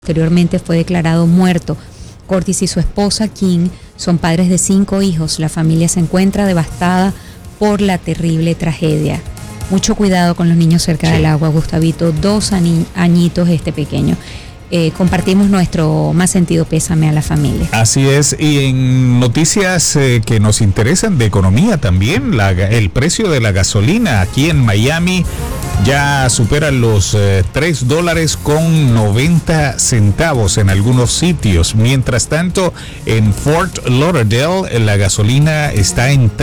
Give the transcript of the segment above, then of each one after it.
Posteriormente fue declarado muerto. Curtis y su esposa Kim son padres de 5 hijos. La familia se encuentra devastada por la terrible tragedia. Mucho cuidado con los niños cerca del agua, Gustavito, 2 añitos este pequeño. Compartimos nuestro más sentido pésame a la familia. Así es, y en noticias que nos interesan de economía también, el precio de la gasolina aquí en Miami ya supera los $3.90 en algunos sitios. Mientras tanto, en Fort Lauderdale la gasolina está en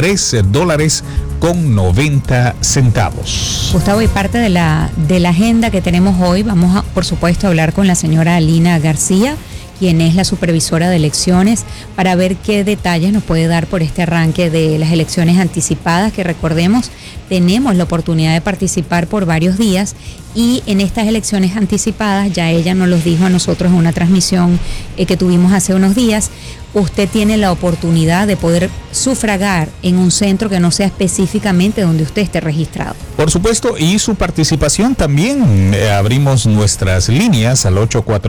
$3.90. Gustavo, y parte de la agenda que tenemos hoy, vamos a, por supuesto, a hablar con la señora Alina García, quien es la supervisora de elecciones, para ver qué detalles nos puede dar por este arranque de las elecciones anticipadas, que recordemos, tenemos la oportunidad de participar por varios días, y en estas elecciones anticipadas, ya ella nos los dijo a nosotros en una transmisión que tuvimos hace unos días, usted tiene la oportunidad de poder sufragar en un centro que no sea específicamente donde usted esté registrado. Por supuesto, y su participación también. Abrimos nuestras líneas al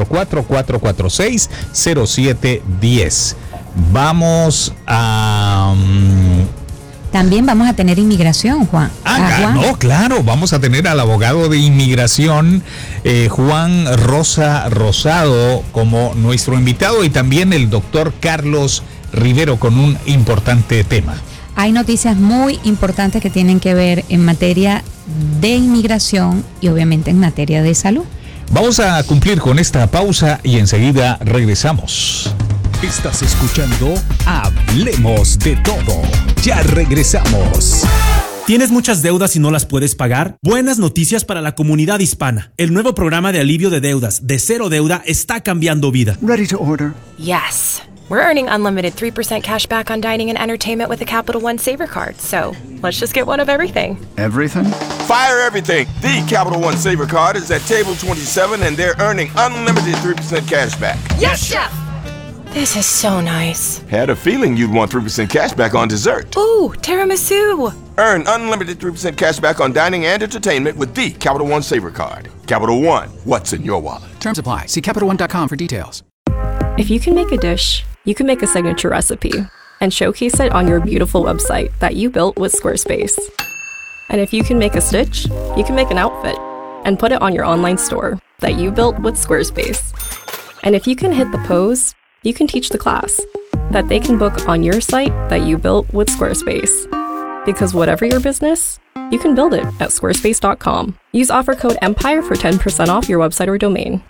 844-446-0710. Vamos a... También vamos a tener inmigración, Juan. Juan. No, claro, vamos a tener al abogado de inmigración, Juan Rosa Rosado, como nuestro invitado, y también el doctor Carlos Rivero con un importante tema. Hay noticias muy importantes que tienen que ver en materia de inmigración y obviamente en materia de salud. Vamos a cumplir con esta pausa y enseguida regresamos. Estás escuchando Hablemos de Todo. Ya regresamos. ¿Tienes muchas deudas y no las puedes pagar? Buenas noticias para la comunidad hispana. El nuevo programa de alivio de deudas de Cero Deuda está cambiando vida. Ready to order? Yes. We're earning unlimited 3% cash back on dining and entertainment with a Capital One Saver card. So let's just get one of everything. Everything? Fire everything. The Capital One Saver card is at table 27 and they're earning unlimited 3% cash back. Yes, Chef! This is so nice. Had a feeling you'd want 3% cash back on dessert. Ooh, tiramisu. Earn unlimited 3% cash back on dining and entertainment with the Capital One Saver card. Capital One, what's in your wallet? Terms apply. See CapitalOne.com for details. If you can make a dish, you can make a signature recipe and showcase it on your beautiful website that you built with Squarespace. And if you can make a stitch, you can make an outfit and put it on your online store that you built with Squarespace. And if you can hit the pose, you can teach the class that they can book on your site that you built with Squarespace. Because whatever your business, you can build it at squarespace.com. Use offer code EMPIRE for 10% off your website or domain.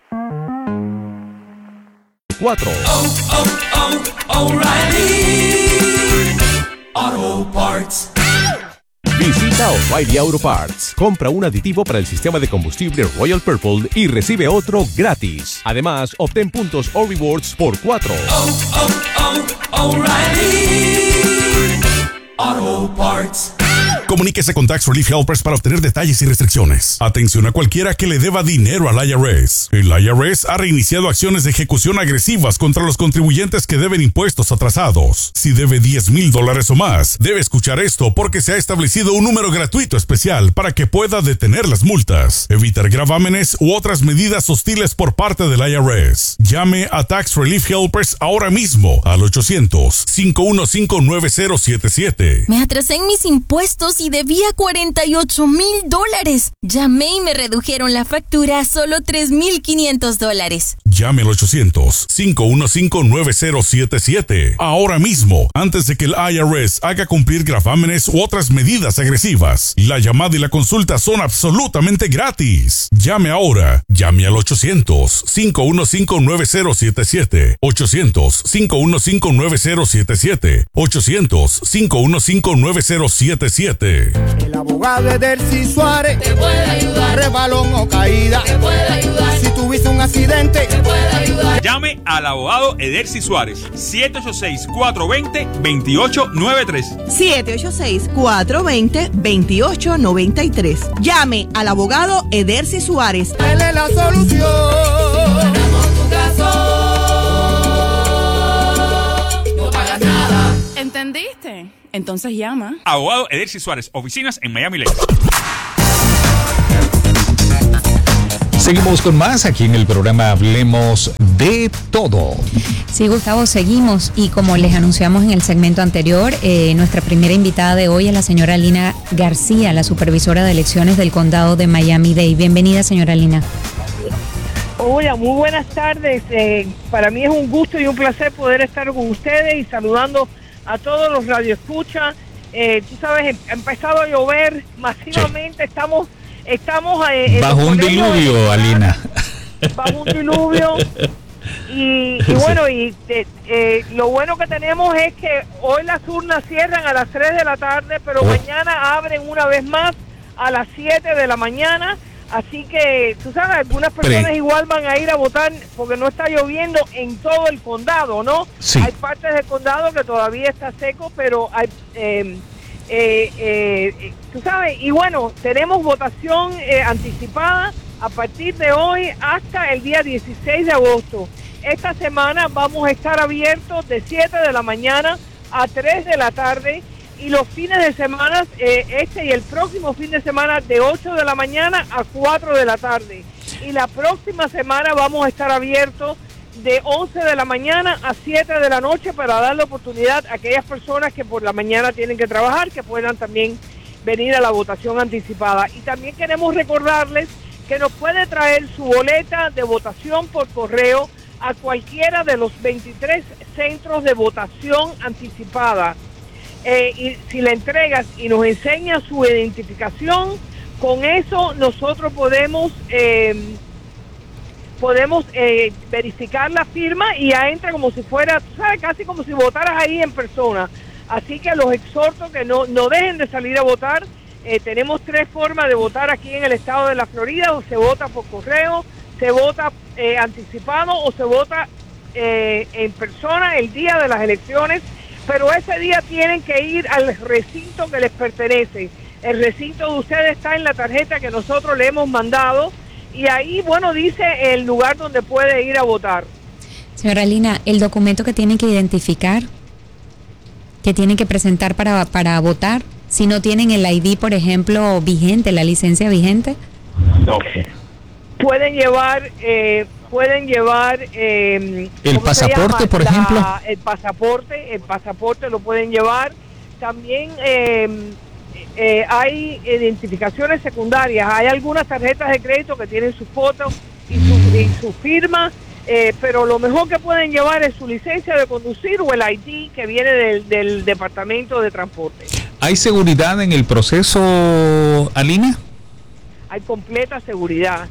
4. O'Reilly Auto Parts. Visita O'Reilly Auto Parts. Compra un aditivo para el sistema de combustible Royal Purple y recibe otro gratis. Además, obtén puntos o rewards por 4. O'Reilly Auto Parts. Comuníquese con Tax Relief Helpers para obtener detalles y restricciones. Atención a cualquiera que le deba dinero al IRS. El IRS ha reiniciado acciones de ejecución agresivas contra los contribuyentes que deben impuestos atrasados. Si debe $10,000 o más, debe escuchar esto porque se ha establecido un número gratuito especial para que pueda detener las multas, evitar gravámenes u otras medidas hostiles por parte del IRS. Llame a Tax Relief Helpers ahora mismo al 800-515-9077. Me atrasé en mis impuestos y debía $48,000. Llamé y me redujeron la factura a solo $3,500. Llame al 800-515-9077 ahora mismo, antes de que el IRS haga cumplir gravámenes u otras medidas agresivas. La llamada y la consulta son absolutamente gratis. Llame ahora. Llame al 800-515-9077. 800-515-9077. 800-515-9077. El abogado Edercy Suárez te puede ayudar. Rebalón o caída te puede ayudar. Si tuviste un accidente te puede ayudar. Llame al abogado Edercy Suárez. 786-420-2893. 786-420-2893. Llame al abogado Edercy Suárez. Él es la solución. Ganamos tu caso. No pagas nada. ¿Entendiste? Entonces llama. Abogado Edercy Suárez, oficinas en Miami Lakes. Seguimos con más aquí en el programa Hablemos de Todo. Sí, Gustavo, seguimos y como les anunciamos en el segmento anterior, nuestra primera invitada de hoy es la señora Lina García, la supervisora de elecciones del condado de Miami-Dade. Bienvenida, señora Lina. Hola, muy buenas tardes. Para mí es un gusto y un placer poder estar con ustedes y saludando a todos los radioescuchas. Tú sabes, ha empezado a llover masivamente, sí. Estamos bajo un diluvio, Alina. Bajo un diluvio. Y bueno, lo bueno que tenemos es que hoy las urnas cierran a las 3 de la tarde, pero mañana abren una vez más a las 7 de la mañana. Así que, tú sabes, algunas personas igual van a ir a votar porque no está lloviendo en todo el condado, ¿no? Sí. Hay partes del condado que todavía está seco, pero hay... tú sabes, y bueno, tenemos votación anticipada a partir de hoy hasta el día 16 de agosto. Esta semana vamos a estar abiertos de 7 de la mañana a 3 de la tarde y los fines de semana, este y el próximo fin de semana de 8 de la mañana a 4 de la tarde. Y la próxima semana vamos a estar abiertos de 11 de la mañana a 7 de la noche para dar la oportunidad a aquellas personas que por la mañana tienen que trabajar, que puedan también venir a la votación anticipada. Y también queremos recordarles que nos puede traer su boleta de votación por correo a cualquiera de los 23 centros de votación anticipada. Y si le entregas y nos enseña su identificación, con eso nosotros podemos verificar la firma y ya entra como si fuera, ¿sabes? Casi como si votaras ahí en persona. Así que los exhorto que no dejen de salir a votar. Tenemos 3 formas de votar aquí en el estado de la Florida: o se vota por correo, se vota anticipado o se vota en persona el día de las elecciones, pero ese día tienen que ir al recinto que les pertenece. El recinto de ustedes está en la tarjeta que nosotros le hemos mandado y ahí, bueno, dice el lugar donde puede ir a votar. Señora Lina, el documento que tienen que identificar, que tienen que presentar para votar, si no tienen el ID, por ejemplo, vigente, la licencia vigente. No. Pueden llevar el pasaporte, por ejemplo. El pasaporte lo pueden llevar. También hay identificaciones secundarias. Hay algunas tarjetas de crédito que tienen su foto y su firma, pero lo mejor que pueden llevar es su licencia de conducir o el ID que viene del Departamento de Transporte. ¿Hay seguridad en el proceso, Alina? Hay completa seguridad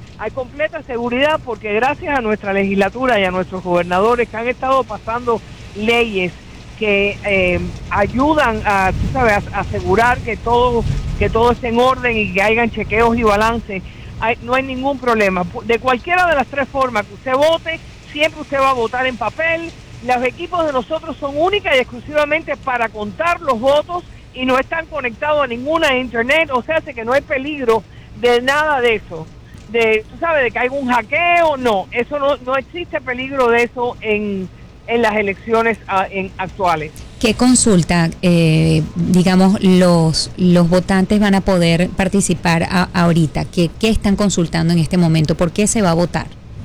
porque gracias a nuestra legislatura y a nuestros gobernadores que han estado pasando leyes que ayudan a, tú sabes, a asegurar que todo esté en orden y que hayan chequeos y balances, no hay ningún problema. De cualquiera de las 3 formas que usted vote, siempre usted va a votar en papel. Los equipos de nosotros son únicas y exclusivamente para contar los votos y no están conectados a ninguna internet, o sea, que no hay peligro de nada de eso, tú sabes, de que hay un hackeo, no existe peligro de eso en las elecciones actuales. ¿Qué consulta, digamos, los votantes van a poder participar ahorita? ¿Qué están consultando en este momento? ¿Por qué se va a votar?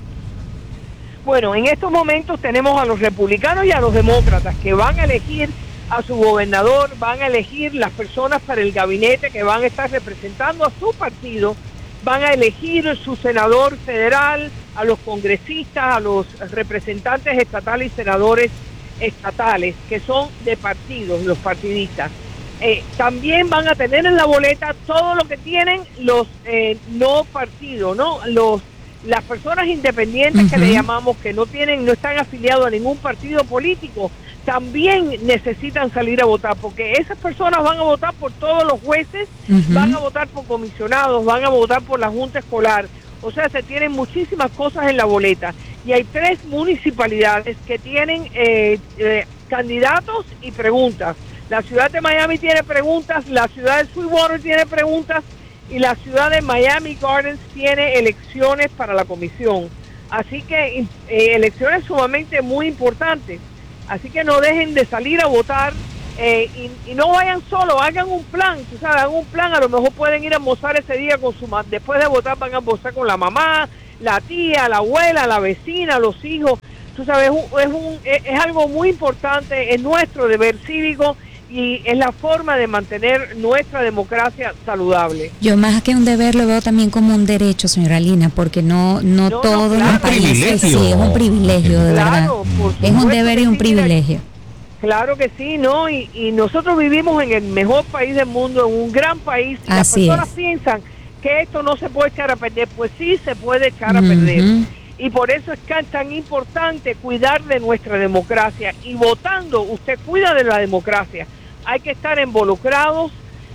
Bueno, en estos momentos tenemos a los republicanos y a los demócratas que van a elegir a su gobernador, van a elegir las personas para el gabinete que van a estar representando a su partido, van a elegir su senador federal, a los congresistas, a los representantes estatales y senadores estatales, que son de partidos, los partidistas. También van a tener en la boleta todo lo que tienen los no partidos, ¿no? Las personas independientes que le llamamos, que no están afiliados a ningún partido político, también necesitan salir a votar, porque esas personas van a votar por todos los jueces, van a votar por comisionados, van a votar por la Junta Escolar. O sea, se tienen muchísimas cosas en la boleta. Y hay 3 municipalidades que tienen candidatos y preguntas. La ciudad de Miami tiene preguntas, la ciudad de Sweetwater tiene preguntas y la ciudad de Miami Gardens tiene elecciones para la comisión. Así que elecciones sumamente muy importantes. Así que no dejen de salir a votar y no vayan solos, hagan un plan, tú sabes, hagan un plan. A lo mejor pueden ir a almorzar ese día con su mamá, después de votar van a almorzar con la mamá, la tía, la abuela, la vecina, los hijos. Tú sabes, es algo muy importante, es nuestro deber cívico y es la forma de mantener nuestra democracia saludable. Yo más que un deber lo veo también como un derecho, señora Lina, porque no todo en los países sí es un privilegio, de verdad. Es un deber y un privilegio. Claro que sí, ¿no? Y nosotros vivimos en el mejor país del mundo, en un gran país. Y las personas piensan que esto no se puede echar a perder. Pues sí se puede echar a perder. Y por eso es que es tan importante cuidar de nuestra democracia. Y votando, usted cuida de la democracia. Hay que estar involucrados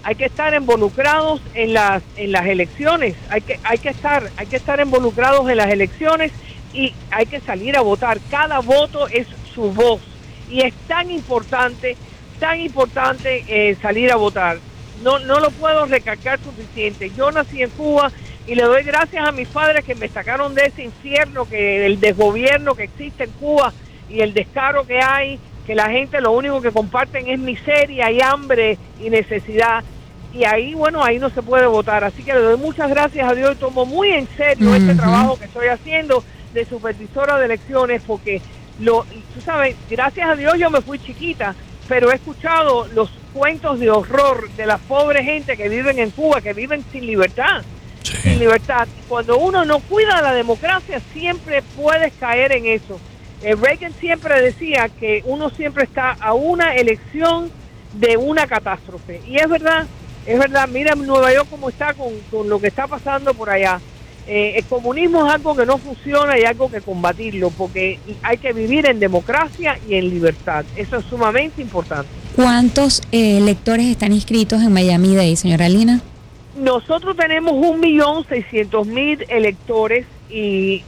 en las elecciones. Hay que estar involucrados en las elecciones y hay que salir a votar. Cada voto es su voz. Y es tan importante salir a votar. No lo puedo recalcar suficiente. Yo nací en Cuba y le doy gracias a mis padres que me sacaron de ese infierno, el desgobierno que existe en Cuba y el descaro que hay, que la gente lo único que comparten es miseria y hambre y necesidad. Y ahí, ahí no se puede votar. Así que le doy muchas gracias a Dios y tomo muy en serio este trabajo que estoy haciendo de supervisora de elecciones, porque tú sabes, gracias a Dios yo me fui chiquita, pero he escuchado los cuentos de horror de la pobre gente que viven en Cuba, que viven sin libertad. Sin libertad. Cuando uno no cuida la democracia, siempre puedes caer en eso. Reagan siempre decía que uno siempre está a una elección de una catástrofe. Y es verdad. Mira Nueva York cómo está con lo que está pasando por allá. El comunismo es algo que no funciona y algo que combatirlo, porque hay que vivir en democracia y en libertad. Eso es sumamente importante. ¿Cuántos electores están inscritos en Miami-Dade, señora Lina? Nosotros tenemos 1.600.000 electores y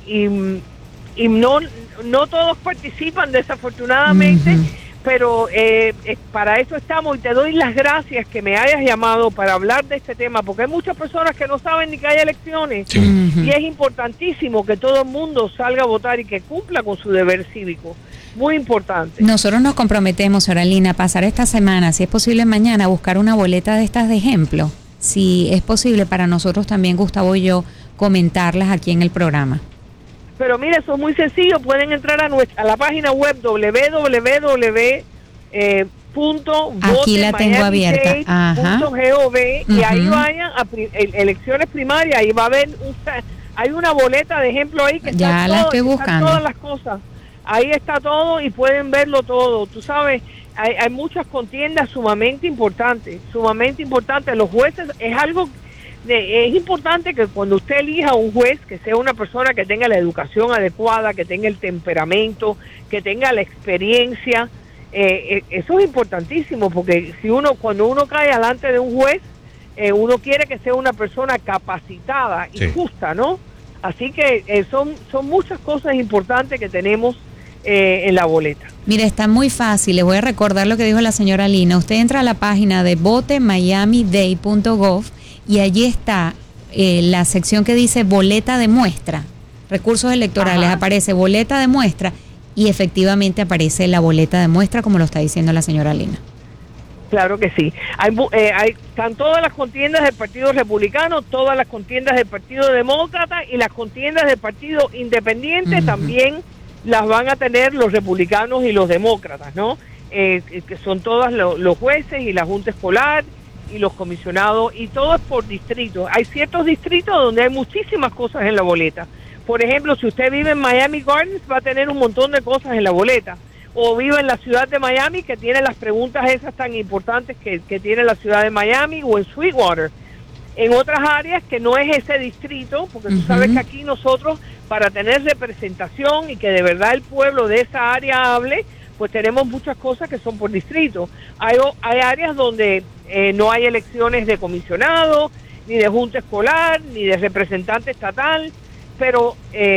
no todos participan, desafortunadamente, pero para eso estamos, y te doy las gracias que me hayas llamado para hablar de este tema, porque hay muchas personas que no saben ni que hay elecciones, y es importantísimo que todo el mundo salga a votar y que cumpla con su deber cívico. Muy importante. Nosotros nos comprometemos, señora Lina, a pasar esta semana, si es posible mañana, a buscar una boleta de estas de ejemplo. Si es posible para nosotros también, Gustavo y yo, comentarlas aquí en el programa. Pero mire, eso es muy sencillo. Pueden entrar a la página web aquí la tengo abierta. .gov y ahí vayan a elecciones primarias. Ahí va a haber hay una boleta de ejemplo ahí que ya la estoy buscando. Todas las cosas. Ahí está todo y pueden verlo todo. Tú sabes, hay muchas contiendas sumamente importantes. Los jueces es importante que cuando usted elija un juez, que sea una persona que tenga la educación adecuada, que tenga el temperamento, que tenga la experiencia. Eso es importantísimo, porque cuando uno cae delante de un juez, uno quiere que sea una persona capacitada y justa, ¿no? Así que son muchas cosas importantes que tenemos en la boleta. Mire, está muy fácil. Le voy a recordar lo que dijo la señora Lina. Usted entra a la página de votemiamidade.gov y allí está la sección que dice boleta de muestra, recursos electorales. Aparece boleta de muestra y efectivamente aparece la boleta de muestra, como lo está diciendo la señora Lina. Claro que sí. Están todas las contiendas del Partido Republicano, todas las contiendas del Partido Demócrata y las contiendas del Partido Independiente también las van a tener los republicanos y los demócratas, ¿no? Que son todos los jueces y la Junta Escolar y los comisionados, y todo es por distrito. Hay ciertos distritos donde hay muchísimas cosas en la boleta. Por ejemplo, si usted vive en Miami Gardens, va a tener un montón de cosas en la boleta. O vive en la ciudad de Miami, que tiene las preguntas esas tan importantes que tiene la ciudad de Miami, o en Sweetwater. En otras áreas que no es ese distrito, porque tú sabes que aquí nosotros, para tener representación y que de verdad el pueblo de esa área hable, pues tenemos muchas cosas que son por distrito. Hay áreas donde no hay elecciones de comisionado, ni de junta escolar, ni de representante estatal, pero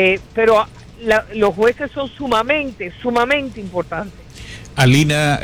los jueces son sumamente importantes. Alina,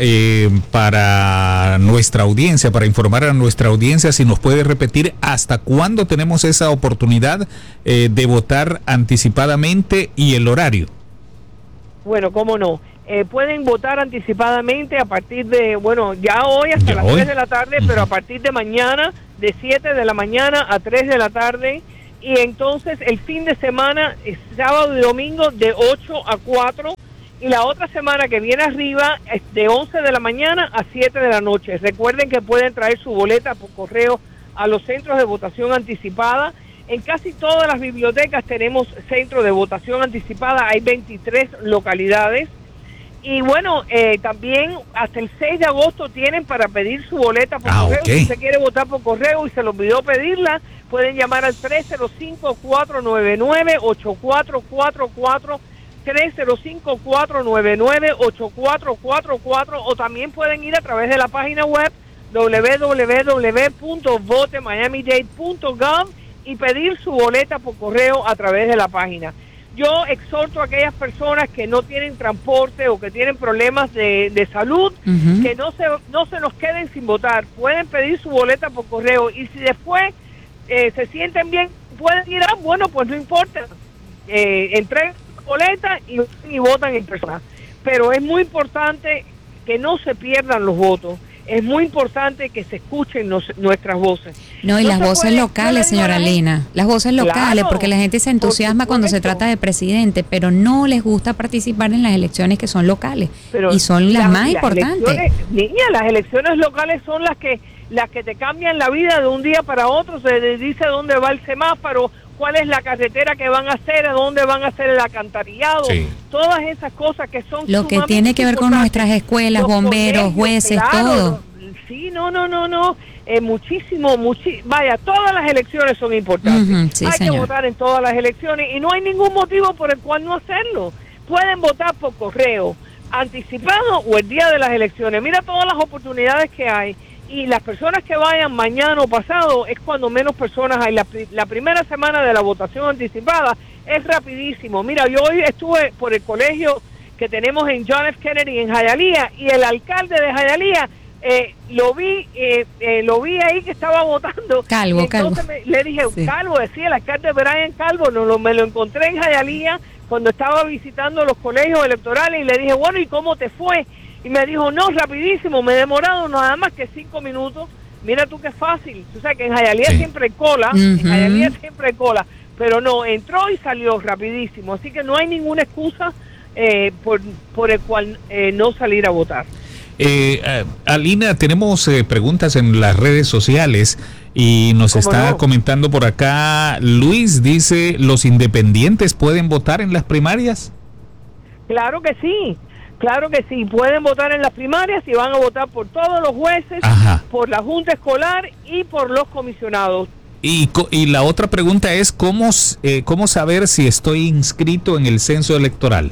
para nuestra audiencia, para informar a nuestra audiencia, si nos puede repetir hasta cuándo tenemos esa oportunidad de votar anticipadamente y el horario. Bueno, cómo no. Pueden votar anticipadamente a partir de, ya hoy hasta las 3 de la tarde, pero a partir de mañana, de 7 de la mañana a 3 de la tarde, y entonces el fin de semana, sábado y domingo, de 8 a 4, y la otra semana que viene arriba es de 11 de la mañana a 7 de la noche. Recuerden que pueden traer su boleta por correo a los centros de votación anticipada. En casi todas las bibliotecas tenemos centros de votación anticipada, hay 23 localidades. Y bueno, también hasta el 6 de agosto tienen para pedir su boleta por correo. Okay. Si usted quiere votar por correo y se le olvidó pedirla, pueden llamar al 305-499-8444, 305-499-8444, o también pueden ir a través de la página web www.votemiamidade.gov y pedir su boleta por correo a través de la página. Yo exhorto a aquellas personas que no tienen transporte o que tienen problemas de salud, que no se nos queden sin votar. Pueden pedir su boleta por correo, y si después se sienten bien, pueden ir bueno, pues no importa, entreguen su boleta y votan en persona. Pero es muy importante que no se pierdan los votos. Es muy importante que se escuchen nuestras voces. No, y las voces locales, señora Lina, las voces locales, Claro, porque la gente se entusiasma cuando se trata de presidente, pero no les gusta participar en las elecciones que son locales, Pero y son las más importantes. Las elecciones locales son las que te cambian la vida de un día para otro. Se les dice dónde va el semáforo, cuál es la carretera que van a hacer, a dónde van a hacer el alcantarillado, todas esas cosas que son lo que tiene que ver con nuestras escuelas, bomberos, jueces, todo. Sí, no, muchísimo, vaya, todas las elecciones son importantes. Sí, hay señor. que votar en todas las elecciones y no hay ningún motivo por el cual no hacerlo. Pueden votar por correo, anticipado o el día de las elecciones. Mira todas las oportunidades que hay. Y las personas que vayan mañana o pasado es cuando menos personas hay. La primera semana de la votación anticipada es rapidísimo. Mira, yo hoy estuve por el colegio que tenemos en John F. Kennedy en Hialeah, y el alcalde de Hialeah lo vi ahí que estaba votando. Calvo. Le dije, sí. Calvo, decía el alcalde Brian Calvo. Me lo encontré en Hialeah cuando estaba visitando los colegios electorales, y le dije, bueno, ¿y cómo te fue? Y me dijo, no, rapidísimo, me he demorado nada más que 5 minutos. Mira tú qué fácil. Tú sabes que en Hialeah siempre hay cola, en Hialeah siempre hay cola, pero no, entró y salió rapidísimo. Así que no hay ninguna excusa por el cual no salir a votar. Alina, tenemos preguntas en las redes sociales y nos está comentando por acá. Luis dice, ¿los independientes pueden votar en las primarias? Claro que sí. Claro que sí, pueden votar en las primarias y van a votar por todos los jueces, por la Junta Escolar y por los comisionados. Y la otra pregunta es, ¿cómo saber si estoy inscrito en el censo electoral?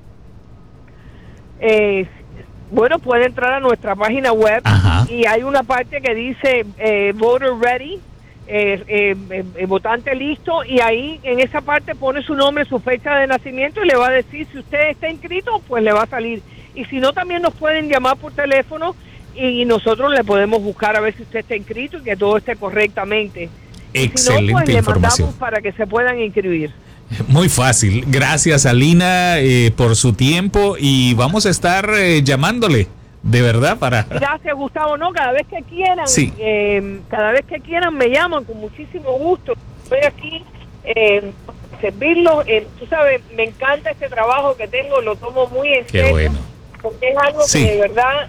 Bueno, puede entrar a nuestra página web y hay una parte que dice Voter Ready, votante listo, y ahí en esa parte pone su nombre, su fecha de nacimiento, y le va a decir si usted está inscrito, pues le va a salir. Y si no, también nos pueden llamar por teléfono y nosotros le podemos buscar a ver si usted está inscrito y que todo esté correctamente. Excelente si no, pues información. Le mandamos para que se puedan inscribir. Muy fácil. Gracias, Alina, por su tiempo, y vamos a estar llamándole. De verdad, Gracias, Gustavo. No, cada vez que quieran, me llaman con muchísimo gusto. Estoy aquí servirlos. Tú sabes, me encanta este trabajo que tengo, lo tomo muy en serio. Qué bueno. Porque es algo que de verdad,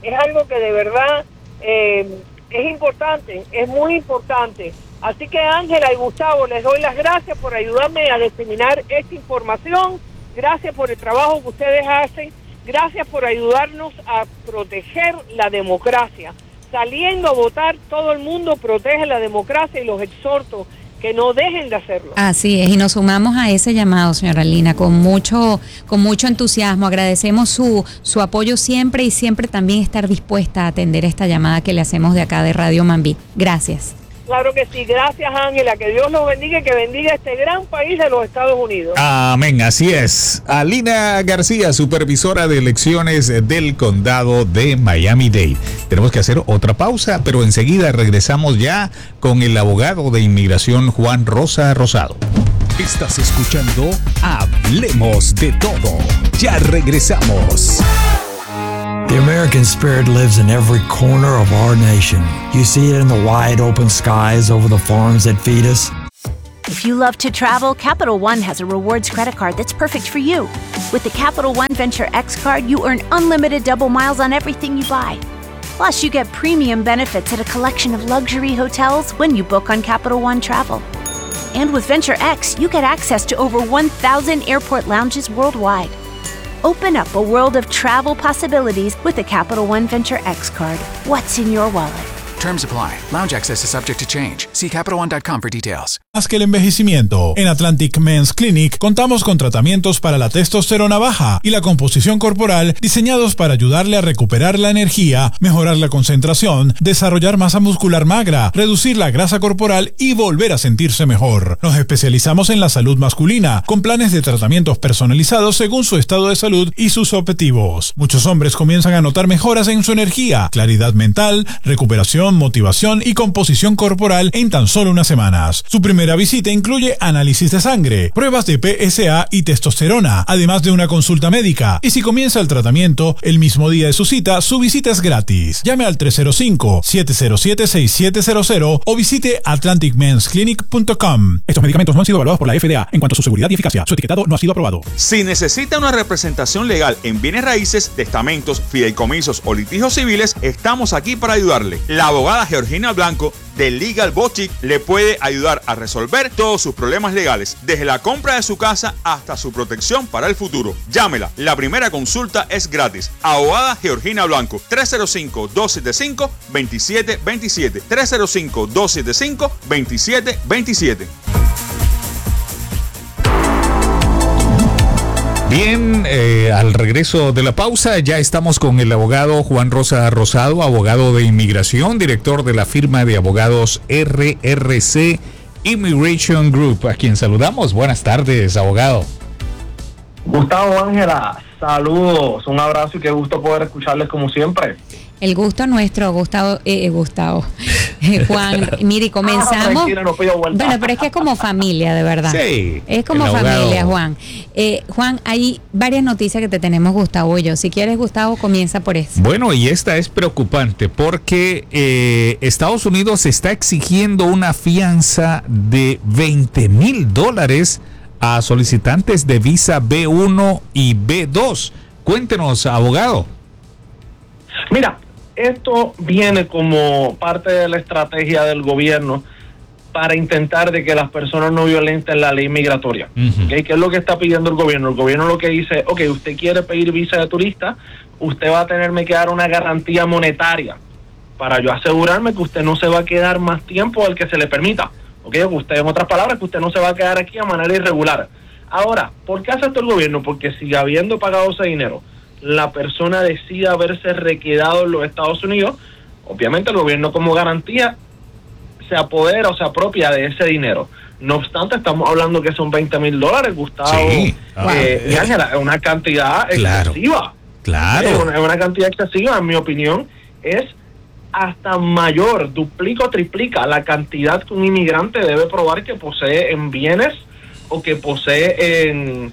es importante, es muy importante. Así que, Ángela y Gustavo, les doy las gracias por ayudarme a diseminar esta información. Gracias por el trabajo que ustedes hacen. Gracias por ayudarnos a proteger la democracia. Saliendo a votar, todo el mundo protege la democracia, y los exhorto que no dejen de hacerlo. Así es, y nos sumamos a ese llamado, señora Lina, con mucho entusiasmo. Agradecemos su apoyo siempre, y siempre también estar dispuesta a atender esta llamada que le hacemos de acá de Radio Mambí. Gracias. Claro que sí, gracias, Ángela, que Dios los bendiga y que bendiga este gran país de los Estados Unidos. Amén, así es. Alina García, supervisora de elecciones del condado de Miami-Dade. Tenemos que hacer otra pausa, pero enseguida regresamos ya con el abogado de inmigración Juan Rosa Rosado. Estás escuchando Hablemos de Todo. Ya regresamos. The American spirit lives in every corner of our nation. You see it in the wide open skies over the farms that feed us, If you love to travel, Capital One has a rewards credit card that's perfect for you. With the Capital One Venture X card, you earn unlimited double miles on everything you buy. Plus, you get premium benefits at a collection of luxury hotels when you book on Capital One Travel. And with Venture X, you get access to over 1,000 airport lounges worldwide. Open up a world of travel possibilities with the Capital One Venture X card. What's in your wallet? Terms apply. Lounge access is subject to change. See CapitalOne.com for details. Más que el envejecimiento. En Atlantic Men's Clinic contamos con tratamientos para la testosterona baja y la composición corporal diseñados para ayudarle a recuperar la energía, mejorar la concentración, desarrollar masa muscular magra, reducir la grasa corporal y volver a sentirse mejor. Nos especializamos en la salud masculina, con planes de tratamientos personalizados según su estado de salud y sus objetivos. Muchos hombres comienzan a notar mejoras en su energía, claridad mental, recuperación, motivación y composición corporal en tan solo unas semanas. Su primera visita incluye análisis de sangre, pruebas de PSA y testosterona, además de una consulta médica. Y si comienza el tratamiento el mismo día de su visita es gratis. Llame al 305-707-6700 o visite atlanticmensclinic.com. Estos medicamentos no han sido evaluados por la FDA en cuanto a su seguridad y eficacia. Su etiquetado no ha sido aprobado. Si necesita una representación legal en bienes raíces, testamentos, fideicomisos o litigios civiles, estamos aquí para ayudarle. La abogada Georgina Blanco de Legal Boutique le puede ayudar a resolver todos sus problemas legales, desde la compra de su casa hasta su protección para el futuro. Llámela, la primera consulta es gratis. Abogada Georgina Blanco, 305-275-2727, 305-275-2727. Bien, al regreso de la pausa ya estamos con el abogado Juan Rosa Rosado, abogado de inmigración, director de la firma de abogados RRC Immigration Group, a quien saludamos. Buenas tardes, abogado. Gustavo, Ángela, saludos, un abrazo y qué gusto poder escucharles como siempre. El gusto nuestro, Gustavo. Juan, mire, comenzamos. No pido vuelta. Bueno, pero es que es como familia, de verdad. Sí. Es como familia, Juan. Juan, hay varias noticias que te tenemos, Gustavo y yo. Si quieres, Gustavo, comienza por eso. Bueno, y esta es preocupante porque Estados Unidos está exigiendo una fianza de $20,000 a solicitantes de visa B1 y B2. Cuéntenos, abogado. Mira, esto viene como parte de la estrategia del gobierno para intentar de que las personas no violenten la ley migratoria. ¿Okay? ¿Qué es lo que está pidiendo el gobierno? El gobierno lo que dice, ok, usted quiere pedir visa de turista, usted va a tenerme que dar una garantía monetaria para yo asegurarme que usted no se va a quedar más tiempo del que se le permita. ¿Okay? Usted, en otras palabras, que usted no se va a quedar aquí a manera irregular. Ahora, ¿por qué hace esto el gobierno? Porque si habiendo pagado ese dinero, la persona decide haberse requedado en los Estados Unidos, obviamente el gobierno como garantía se apodera o se apropia de ese dinero. No obstante, estamos hablando que son $20,000, Gustavo, sí. Y Ángela, es una cantidad excesiva. Claro. Es una cantidad excesiva, en mi opinión, es hasta mayor, duplica o triplica la cantidad que un inmigrante debe probar que posee en bienes o que posee en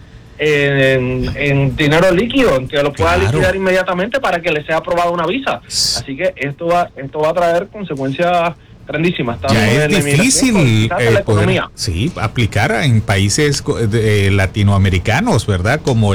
dinero líquido, en que lo pueda liquidar inmediatamente para que le sea aprobada una visa. Así que esto va a traer consecuencias grandísimas. Ya es difícil poder, aplicar en países latinoamericanos, ¿verdad? Como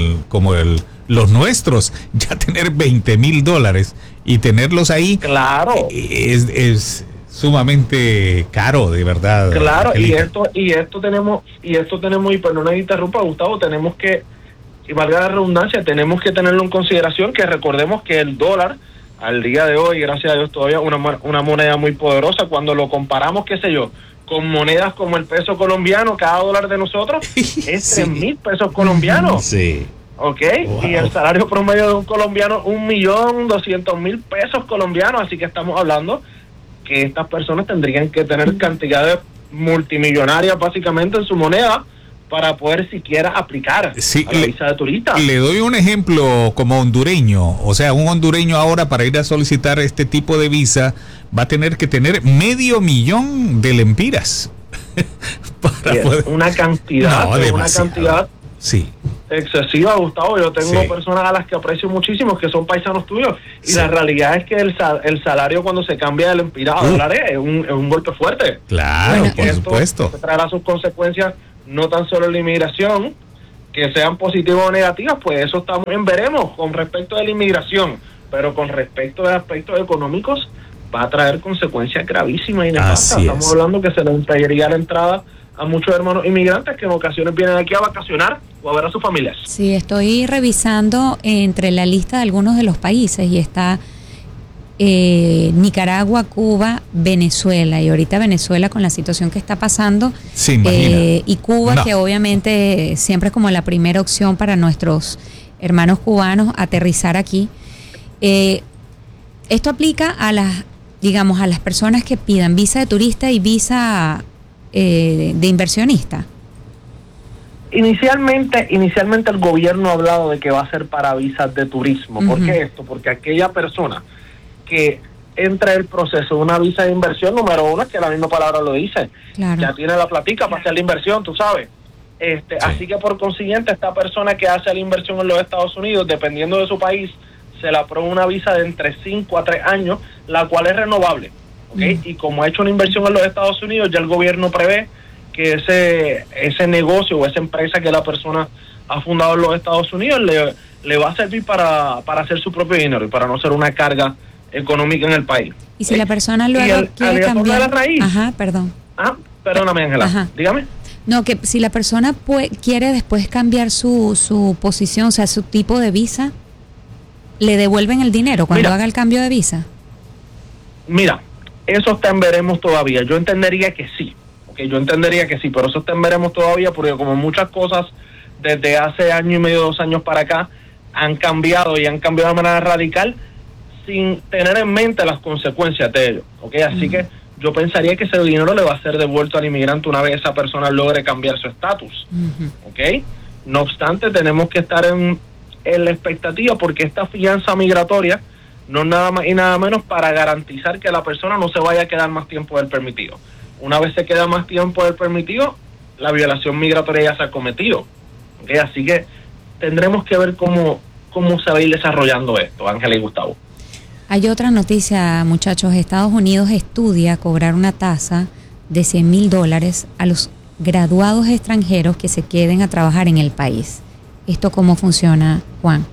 los nuestros, ya tener $20,000 y tenerlos ahí, claro, es sumamente caro, de verdad. Claro, Angelita. y esto tenemos, y perdona que interrumpa, Gustavo, tenemos que, y valga la redundancia, tenemos que tenerlo en consideración, que recordemos que el dólar, al día de hoy, gracias a Dios, todavía una moneda muy poderosa. Cuando lo comparamos, qué sé yo, con monedas como el peso colombiano, cada dólar de nosotros es 3,000 pesos colombianos. Sí. ¿Ok? Wow. Y el salario promedio de un colombiano, 1.200.000 pesos colombianos. Así que estamos hablando que estas personas tendrían que tener cantidades multimillonarias básicamente en su moneda para poder siquiera aplicar a la visa de turista. Le doy un ejemplo como hondureño. O sea, un hondureño ahora para ir a solicitar este tipo de visa va a tener que tener $500,000 lempiras. Para poder... Una cantidad, cantidad. Sí. excesiva, Gustavo. Yo tengo Sí. personas a las que aprecio muchísimo que son paisanos tuyos, y Sí. la realidad es que el salario cuando se cambia del empirado a dólares es un golpe fuerte. Claro, Y por esto supuesto. traerá sus consecuencias, no tan solo en la inmigración, que sean positivas o negativas, pues eso estamos en veremos con respecto de la inmigración, pero con respecto de aspectos económicos va a traer consecuencias gravísimas y nefastas. Así Estamos es. hablando que se le impediría la entrada a muchos hermanos inmigrantes que en ocasiones vienen aquí a vacacionar o a ver a sus familias. Sí, estoy revisando entre la lista de algunos de los países y está Nicaragua, Cuba, Venezuela, y ahorita Venezuela con la situación que está pasando, Sí, imagina. y Cuba, No. que obviamente siempre es como la primera opción para nuestros hermanos cubanos aterrizar aquí. Esto aplica a las, digamos, a las personas que pidan visa de turista y visa de inversionista. Inicialmente el gobierno ha hablado de que va a ser para visas de turismo. ¿Por qué esto? Porque aquella persona que entra el proceso de una visa de inversión, número uno, es que la misma palabra lo dice, Claro. ya tiene la platica para hacer la inversión, tú sabes. Así que por consiguiente, esta persona que hace la inversión en los Estados Unidos, dependiendo de su país, se le aprueba una visa de entre 5 a 3 años, la cual es renovable. ¿Ok? Y como ha hecho una inversión en los Estados Unidos, ya el gobierno prevé que ese negocio o esa empresa que la persona ha fundado en los Estados Unidos le va a servir para hacer su propio dinero y para no ser una carga económica en el país. Y si la persona luego quiere aleatorio cambiar... de la raíz. Ajá, perdón. Perdóname, Ángela. Ajá. Dígame. No, que si la persona quiere después cambiar su posición, o sea, su tipo de visa, ¿le devuelven el dinero cuando haga el cambio de visa? Mira, eso está en veremos todavía. Yo entendería que sí. Yo entendería que sí, pero eso está en veremos todavía, porque como muchas cosas desde hace año y medio, 2 años para acá, han cambiado y han cambiado de manera radical sin tener en mente las consecuencias de ello. Así que yo pensaría que ese dinero le va a ser devuelto al inmigrante una vez esa persona logre cambiar su estatus. No obstante, tenemos que estar en la expectativa, porque esta fianza migratoria no es nada más y nada menos para garantizar que la persona no se vaya a quedar más tiempo del permitido. Una vez se queda más tiempo del permitido, la violación migratoria ya se ha cometido. Así que tendremos que ver cómo se va a ir desarrollando esto, Ángela y Gustavo. Hay otra noticia, muchachos. Estados Unidos estudia cobrar una tasa de $100,000 a los graduados extranjeros que se queden a trabajar en el país. ¿Esto cómo funciona, Juan?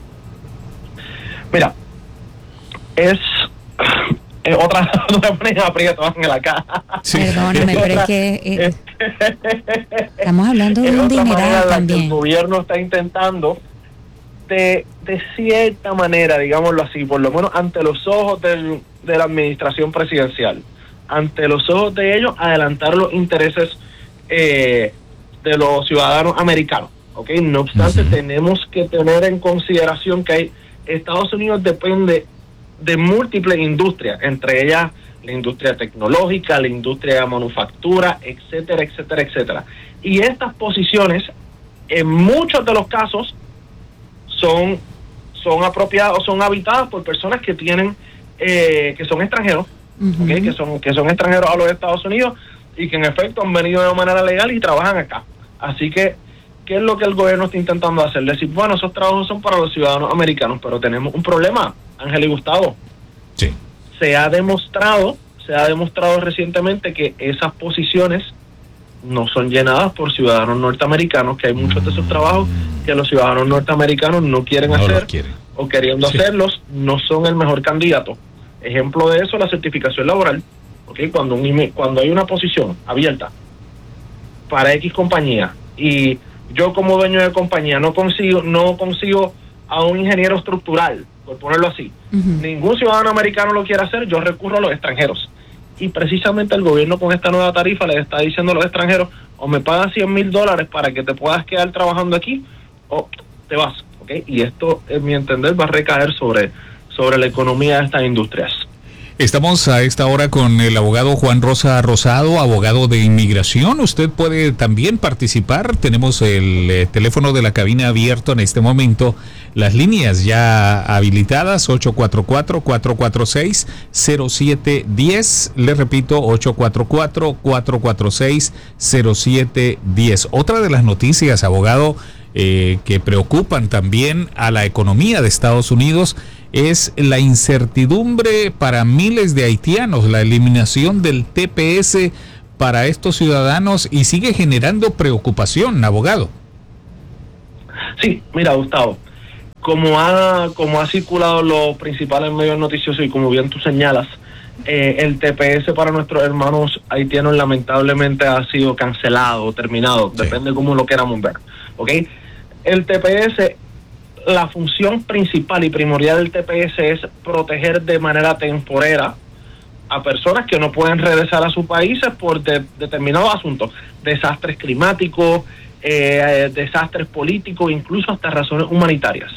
Mira, es otra, no me pones aprieto, Ángela, acá. Perdóname, pero es que estamos hablando de es un otra manera dineral en la que también. el gobierno está intentando de cierta manera, digámoslo así, por lo menos ante los ojos de la administración presidencial, ante los ojos de ellos, adelantar los intereses de los ciudadanos americanos. No obstante, tenemos que tener en consideración que Estados Unidos depende de múltiples industrias, entre ellas la industria tecnológica, la industria de manufactura, etcétera, etcétera, etcétera. Y estas posiciones, en muchos de los casos, son apropiadas o son habitadas por personas que tienen que son extranjeros, que son extranjeros a los Estados Unidos y que en efecto han venido de manera legal y trabajan acá. Así que, ¿qué es lo que el gobierno está intentando hacer? Decir, bueno, esos trabajos son para los ciudadanos americanos, pero tenemos un problema, Ángel y Gustavo. Sí. Se ha demostrado recientemente que esas posiciones no son llenadas por ciudadanos norteamericanos, que hay muchos de esos trabajos que los ciudadanos norteamericanos no quieren hacer, o queriendo hacerlos, no son el mejor candidato. Ejemplo de eso, la certificación laboral. Cuando hay una posición abierta para X compañía y yo como dueño de compañía no consigo a un ingeniero estructural, por ponerlo así, ningún ciudadano americano lo quiere hacer, yo recurro a los extranjeros. Y precisamente el gobierno con esta nueva tarifa le está diciendo a los extranjeros, o me pagas $100,000 para que te puedas quedar trabajando aquí, o te vas. Y esto, en mi entender, va a recaer sobre la economía de estas industrias. Estamos a esta hora con el abogado Juan Rosa Rosado, abogado de inmigración. Usted puede también participar. Tenemos el teléfono de la cabina abierto en este momento. Las líneas ya habilitadas, 844-446-0710. Le repito, 844-446-0710. Otra de las noticias, abogado, que preocupan también a la economía de Estados Unidos es la incertidumbre para miles de haitianos, la eliminación del TPS para estos ciudadanos, y sigue generando preocupación, abogado. Sí, mira, Gustavo, como ha circulado los principales medios noticiosos y como bien tú señalas, el TPS para nuestros hermanos haitianos lamentablemente ha sido cancelado o terminado, sí. Depende cómo lo queramos ver, ¿ok? El TPS, la función principal y primordial del TPS es proteger de manera temporera a personas que no pueden regresar a sus países por determinados asuntos, desastres climáticos, desastres políticos, incluso hasta razones humanitarias.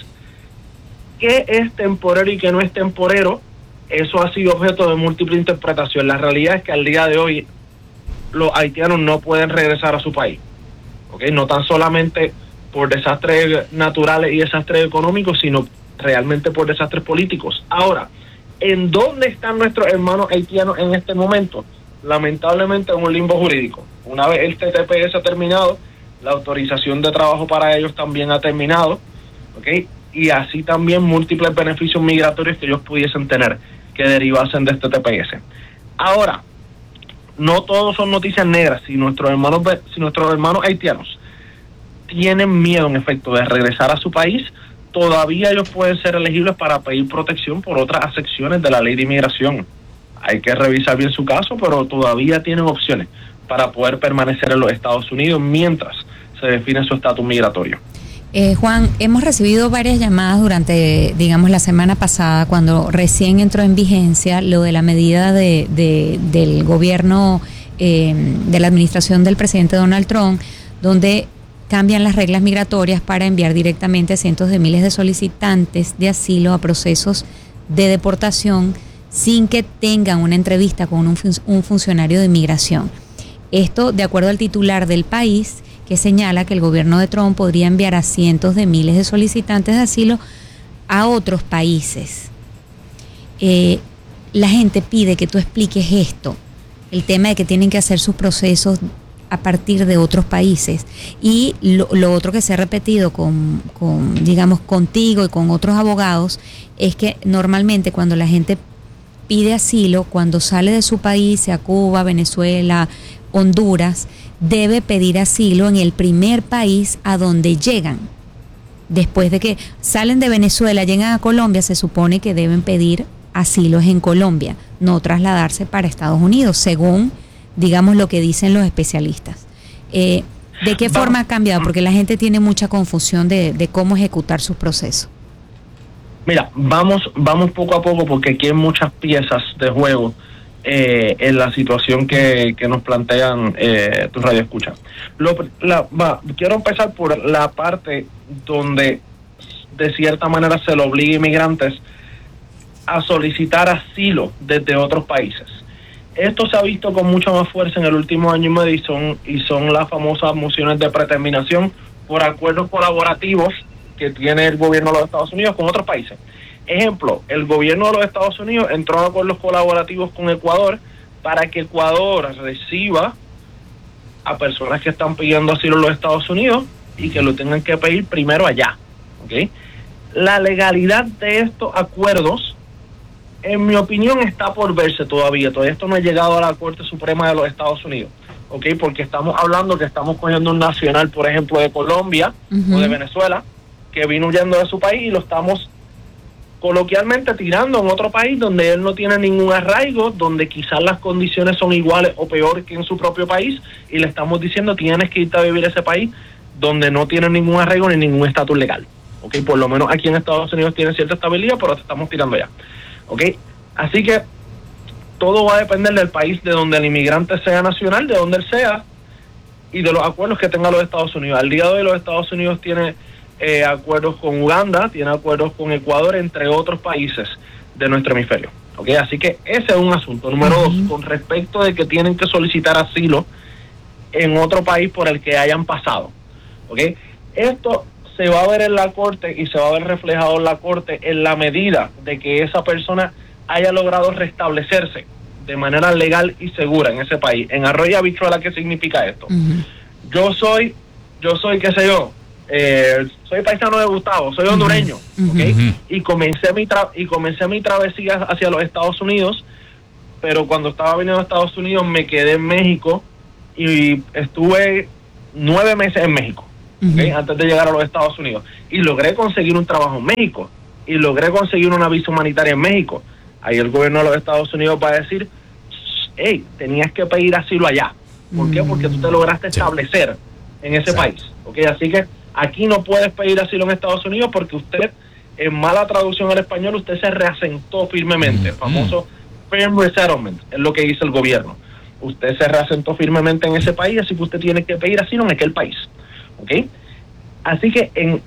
¿Qué es temporero y qué no es temporero? Eso ha sido objeto de múltiple interpretación. La realidad es que al día de hoy los haitianos no pueden regresar a su país, ¿okay? No tan solamente por desastres naturales y desastres económicos, sino realmente por desastres políticos. Ahora, ¿en dónde están nuestros hermanos haitianos en este momento? Lamentablemente en un limbo jurídico. Una vez el TPS ha terminado, la autorización de trabajo para ellos también ha terminado, ¿ok? Y así también múltiples beneficios migratorios que ellos pudiesen tener, que derivasen de este TPS. Ahora, no todos son noticias negras. Si nuestros hermanos haitianos tienen miedo, en efecto, de regresar a su país, todavía ellos pueden ser elegibles para pedir protección por otras secciones de la ley de inmigración. Hay que revisar bien su caso, pero todavía tienen opciones para poder permanecer en los Estados Unidos mientras se define su estatus migratorio. Juan, hemos recibido varias llamadas durante, digamos, la semana pasada, cuando recién entró en vigencia lo de la medida del gobierno, de la administración del presidente Donald Trump, donde cambian las reglas migratorias para enviar directamente a cientos de miles de solicitantes de asilo a procesos de deportación sin que tengan una entrevista con un funcionario de inmigración. Esto de acuerdo al titular del país, que señala que el gobierno de Trump podría enviar a cientos de miles de solicitantes de asilo a otros países. La gente pide que tú expliques esto, el tema de que tienen que hacer sus procesos a partir de otros países. Y lo otro que se ha repetido digamos, contigo y con otros abogados, es que normalmente cuando la gente pide asilo, cuando sale de su país, sea Cuba, Venezuela, Honduras, debe pedir asilo en el primer país a donde llegan. Después de que salen de Venezuela, llegan a Colombia, se supone que deben pedir asilos en Colombia, no trasladarse para Estados Unidos, según, digamos, lo que dicen los especialistas. ¿De qué forma ha cambiado? Porque la gente tiene mucha confusión de cómo ejecutar sus procesos. Mira, vamos poco a poco, porque aquí hay muchas piezas de juego en la situación que nos plantean tus radioescuchas. Quiero empezar por la parte donde de cierta manera se le obliga a inmigrantes a solicitar asilo desde otros países. Esto se ha visto con mucha más fuerza en el último año y medio, y son las famosas mociones de predeterminación por acuerdos colaborativos que tiene el gobierno de los Estados Unidos con otros países. Ejemplo, el gobierno de los Estados Unidos entró en acuerdos colaborativos con Ecuador para que Ecuador reciba a personas que están pidiendo asilo en los Estados Unidos y que lo tengan que pedir primero allá, ¿okay? La legalidad de estos acuerdos, en mi opinión, está por verse todavía. Todavía esto no ha llegado a la Corte Suprema de los Estados Unidos, ¿ok? Porque estamos hablando que estamos cogiendo un nacional, por ejemplo, de Colombia o de Venezuela, que vino huyendo de su país, y lo estamos coloquialmente tirando en otro país donde él no tiene ningún arraigo, donde quizás las condiciones son iguales o peor que en su propio país, y le estamos diciendo tienes que irte a vivir a ese país donde no tiene ningún arraigo ni ningún estatus legal. ¿Ok? Por lo menos aquí en Estados Unidos tiene cierta estabilidad, pero te estamos tirando ya. ¿Ok? Así que todo va a depender del país de donde el inmigrante sea nacional, de donde él sea, y de los acuerdos que tenga los Estados Unidos. Al día de hoy los Estados Unidos tiene acuerdos con Uganda, tiene acuerdos con Ecuador, entre otros países de nuestro hemisferio. ¿Ok? Así que ese es un asunto. Número dos, con respecto de que tienen que solicitar asilo en otro país por el que hayan pasado. ¿Ok? Esto se va a ver en la corte y se va a ver reflejado en la corte en la medida de que esa persona haya logrado restablecerse de manera legal y segura en ese país. En Arroyo Habichuela, ¿qué significa esto? Yo soy, qué sé yo, soy paisano de Gustavo, soy hondureño, ¿ok? Y comencé mi travesía hacia los Estados Unidos, pero cuando estaba viniendo a Estados Unidos me quedé en México y estuve 9 meses en México, ¿okay? Antes de llegar a los Estados Unidos, y logré conseguir un trabajo en México y logré conseguir una visa humanitaria en México. Ahí el gobierno de los Estados Unidos va a decir, hey, tenías que pedir asilo allá. ¿Por qué? Porque tú te lograste establecer en ese país, ¿ok? Así que aquí no puedes pedir asilo en Estados Unidos porque usted, en mala traducción al español, usted se reasentó firmemente, el famoso firm resettlement, es lo que dice el gobierno. Usted se reasentó firmemente en ese país, así que usted tiene que pedir asilo en aquel país, ¿ok? Así que en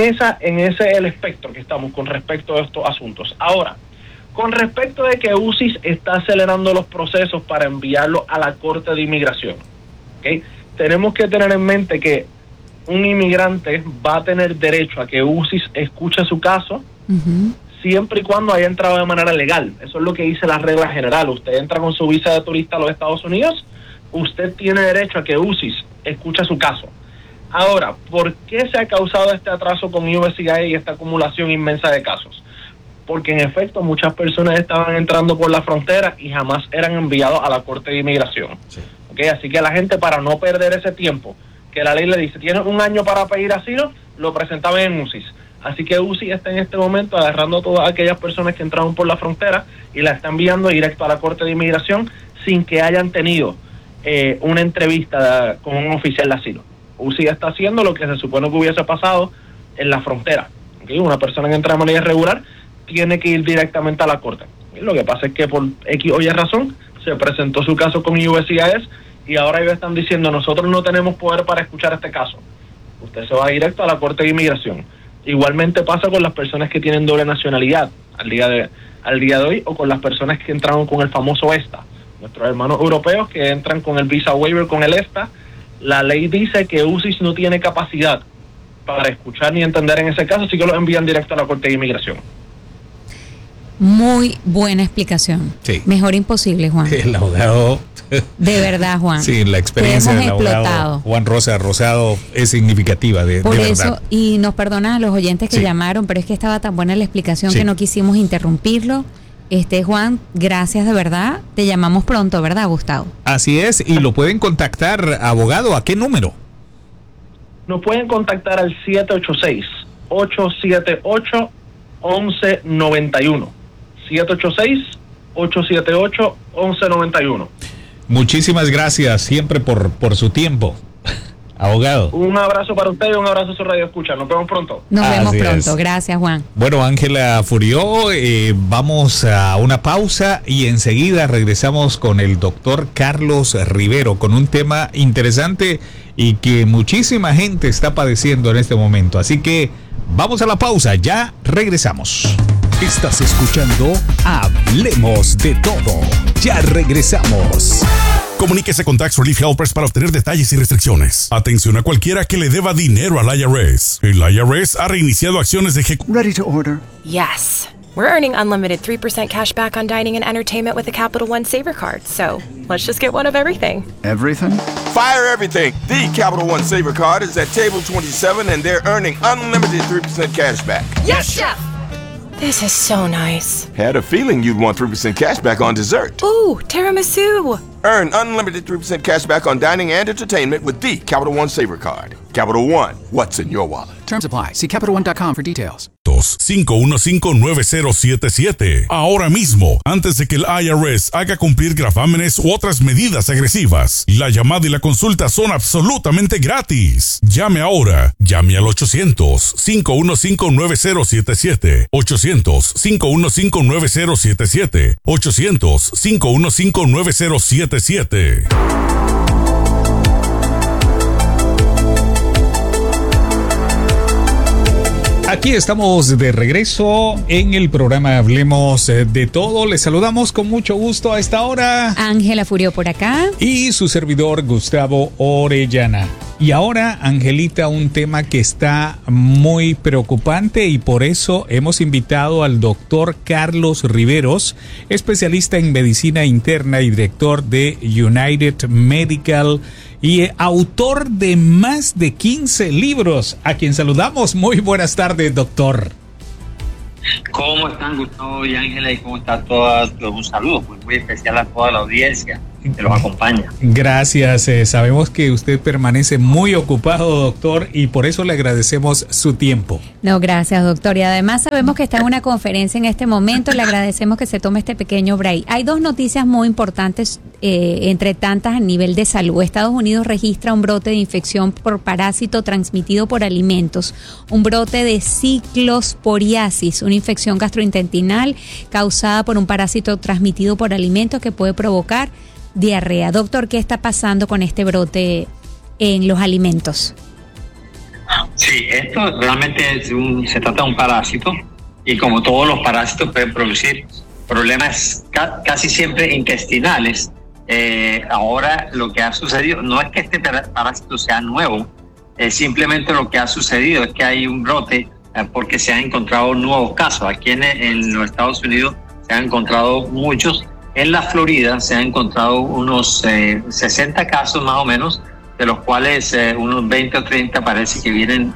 ese el espectro que estamos con respecto a estos asuntos. Ahora, con respecto de que UCIS está acelerando los procesos para enviarlo a la Corte de Inmigración, ¿okay? Tenemos que tener en mente que un inmigrante va a tener derecho a que UCIS escuche su caso siempre y cuando haya entrado de manera legal. Eso es lo que dice la regla general. Usted entra con su visa de turista a los Estados Unidos, usted tiene derecho a que UCIS escuche su caso. Ahora, ¿por qué se ha causado este atraso con USCIS y esta acumulación inmensa de casos? Porque en efecto muchas personas estaban entrando por la frontera y jamás eran enviados a la Corte de Inmigración. ¿Okay? Así que la gente, para no perder ese tiempo, que la ley le dice, tienes un año para pedir asilo, lo presentaban en UCIS. Así que UCIS está en este momento agarrando a todas aquellas personas que entraron por la frontera y la está enviando directo a la Corte de Inmigración sin que hayan tenido una entrevista con un oficial de asilo. UCIS está haciendo lo que se supone que hubiese pasado en la frontera. ¿Okay? Una persona que entra de manera irregular tiene que ir directamente a la corte. Y lo que pasa es que por X o Y razón se presentó su caso con USCIS y ahora ellos están diciendo, nosotros no tenemos poder para escuchar este caso. Usted se va directo a la Corte de Inmigración. Igualmente pasa con las personas que tienen doble nacionalidad al día de hoy, o con las personas que entraron con el famoso ESTA. Nuestros hermanos europeos que entran con el visa waiver con el ESTA, la ley dice que UCIS no tiene capacidad para escuchar ni entender en ese caso, así que los envían directo a la Corte de Inmigración. Muy buena explicación. Sí. Mejor imposible, Juan. El abogado. De verdad, Juan. Sí, la experiencia del abogado Juan Rosa Rosado es significativa, Por de eso, verdad. y nos perdonan a los oyentes que llamaron, pero es que estaba tan buena la explicación que no quisimos interrumpirlo. Juan, gracias de verdad. Te llamamos pronto, ¿verdad, Gustavo? Así es, y lo pueden contactar, abogado, ¿a qué número? Nos pueden contactar al 786-878-1191. 786-878-1191. Muchísimas gracias siempre por su tiempo, abogado. Un abrazo para usted y un abrazo a su radio escucha. Nos vemos pronto. Nos vemos pronto. Es. Gracias, Juan. Bueno, Ángela Furió, vamos a una pausa y enseguida regresamos con el doctor Carlos Rivero con un tema interesante y que muchísima gente está padeciendo en este momento. Así que vamos a la pausa, ya regresamos. Estás escuchando Hablemos de Todo. Ya regresamos. Comuníquese con Tax Relief Helpers para obtener detalles y restricciones. Atención a cualquiera que le deba dinero al IRS. El IRS ha reiniciado acciones de ejecución. Ready to order. Yes. We're earning unlimited 3% cash back on dining and entertainment with the Capital One Saver Card. So let's just get one of everything. Everything? Fire everything. The Capital One Saver Card is at table 27 and they're earning unlimited 3% cash back. Yes, Chef! This is so nice. Had a feeling you'd want 3% cash back on dessert. Ooh, tiramisu. Earn unlimited 3% cash back on dining and entertainment with the Capital One Saver Card. Capital One, what's in your wallet? Terms apply. See CapitalOne.com for details. 515-9077. Ahora mismo, antes de que el IRS haga cumplir gravámenes u otras medidas agresivas, la llamada y la consulta son absolutamente gratis. Llame ahora. Llame al 800-515-9077. 800-515-9077. 800-515-9077. Aquí estamos de regreso en el programa Hablemos de Todo. Les saludamos con mucho gusto a esta hora. Ángela Furio por acá. Y su servidor Gustavo Orellana. Y ahora, Angelita, un tema que está muy preocupante y por eso hemos invitado al doctor Carlos Riveros, especialista en medicina interna y director de United Medical y autor de más de 15 libros, a quien saludamos. Muy buenas tardes, doctor. ¿Cómo están, Gustavo y Ángela? ¿Y cómo está todas? Un saludo muy especial a toda la audiencia que los acompaña. Gracias, sabemos que usted permanece muy ocupado, doctor, y por eso le agradecemos su tiempo. No, gracias, doctor, y además sabemos que está en una conferencia en este momento, le agradecemos que se tome este pequeño break. Hay dos noticias muy importantes, entre tantas a nivel de salud. Estados Unidos registra un brote de infección por parásito transmitido por alimentos, un brote de ciclosporiasis, una infección gastrointestinal causada por un parásito transmitido por alimentos que puede provocar diarrea. Doctor, ¿qué está pasando con este brote en los alimentos? Sí, esto realmente se trata de un parásito y como todos los parásitos pueden producir problemas casi siempre intestinales. Ahora lo que ha sucedido no es que este parásito sea nuevo, simplemente lo que ha sucedido es que hay un brote porque se han encontrado nuevos casos. Aquí en los Estados Unidos se han encontrado muchos. En la Florida se han encontrado unos 60 casos más o menos, de los cuales unos 20 o 30 parece que vienen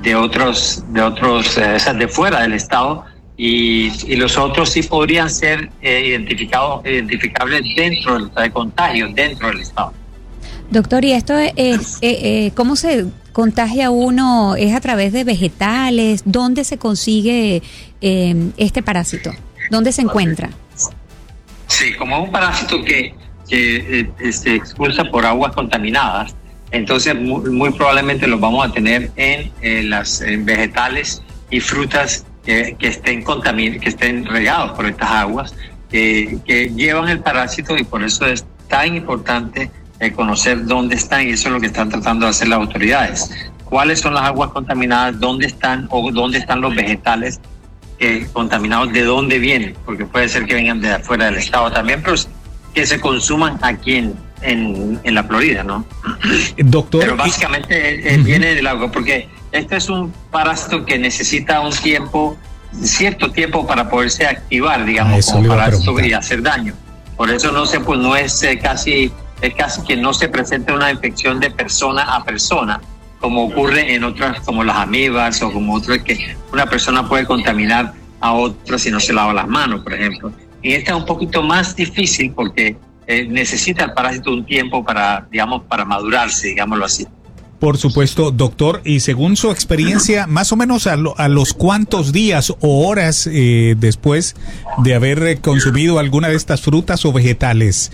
de fuera del estado y los otros sí podrían ser identificables dentro de contagios dentro del estado. Doctor, ¿y esto es cómo se contagia uno? ¿Es a través de vegetales? ¿Dónde se consigue este parásito? ¿Dónde se encuentra? Sí, como es un parásito que se expulsa por aguas contaminadas, entonces muy probablemente los vamos a tener en vegetales y frutas que estén regados por estas aguas, que llevan el parásito, y por eso es tan importante conocer dónde están, y eso es lo que están tratando de hacer las autoridades. ¿Cuáles son las aguas contaminadas? ¿Dónde están o dónde están los vegetales contaminados? ¿De dónde vienen? Porque puede ser que vengan de afuera del estado también, pero que se consuman aquí en la Florida, ¿no? Doctor, pero básicamente viene del agua, porque este es un parásito que necesita cierto tiempo para poderse activar, digamos, como parásito y hacer daño. Por eso es casi que no se presenta una infección de persona a persona, como ocurre en otras, como las amibas o como otras, que una persona puede contaminar a otra si no se lava las manos, por ejemplo. Y esta es un poquito más difícil porque necesita el parásito un tiempo para madurarse, digámoslo así. Por supuesto, doctor, y según su experiencia, más o menos a los cuántos días o horas después de haber consumido alguna de estas frutas o vegetales